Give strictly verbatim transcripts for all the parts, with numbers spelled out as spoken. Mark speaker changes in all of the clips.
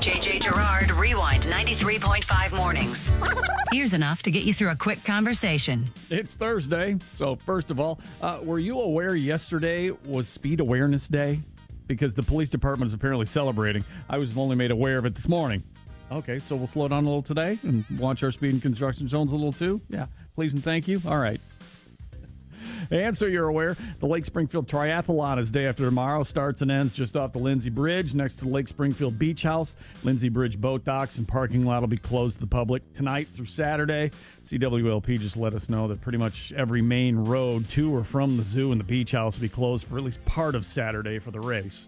Speaker 1: J J Gerard, Rewind ninety-three point five mornings. Here's enough to get you through a quick conversation.
Speaker 2: It's Thursday, so first of all, uh, were you aware yesterday was Speed Awareness Day? Because the police department is apparently celebrating. I was only made aware of it this morning. Okay, so we'll slow down a little today and watch our speed and construction zones a little too? Yeah, please and thank you. All right. And so you're aware, the Lake Springfield Triathlon is day after tomorrow. Starts and ends just off the Lindsay Bridge next to the Lake Springfield Beach House. Lindsay Bridge boat docks and parking lot will be closed to the public tonight through Saturday. C W L P just let us know that pretty much every main road to or from the zoo and the beach house will be closed for at least part of Saturday for the race.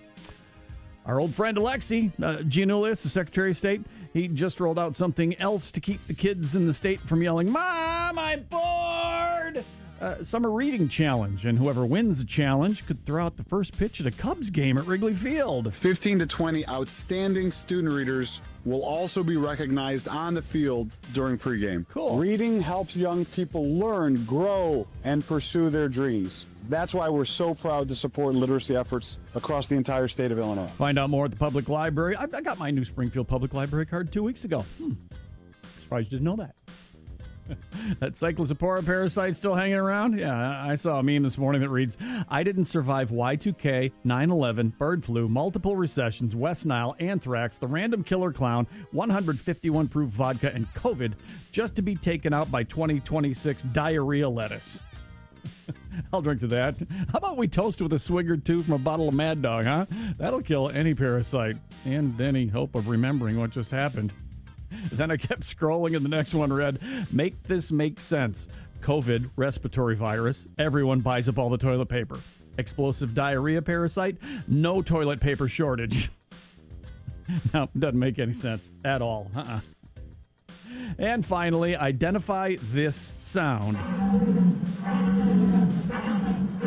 Speaker 2: Our old friend Alexi uh, Giannoulias, the Secretary of State, he just rolled out something else to keep the kids in the state from yelling, "Mom, I'm bored!" Uh, summer reading challenge, and whoever wins the challenge could throw out the first pitch at a Cubs game at Wrigley Field.
Speaker 3: fifteen to twenty outstanding student readers will also be recognized on the field during pregame.
Speaker 2: Cool.
Speaker 3: Reading helps young people learn, grow, and pursue their dreams. That's why we're so proud to support literacy efforts across the entire state of Illinois.
Speaker 2: Find out more at the public library. I, I got my new Springfield Public Library card two weeks ago. Hmm. Surprised you didn't know that. That Cyclospora parasite still hanging around? Yeah, I saw a meme this morning that reads, "I didn't survive Y two K, nine eleven, bird flu, multiple recessions, West Nile, anthrax, the random killer clown, one hundred fifty-one proof vodka, and COVID just to be taken out by twenty twenty-six diarrhea lettuce." I'll drink to that. How about we toast with a swig or two from a bottle of Mad Dog, huh? That'll kill any parasite and any hope of remembering what just happened. Then I kept scrolling, and the next one read, "Make this make sense. COVID, respiratory virus. Everyone buys up all the toilet paper. Explosive diarrhea parasite. No toilet paper shortage." No, doesn't make any sense at all. Uh-uh. And finally, identify this sound.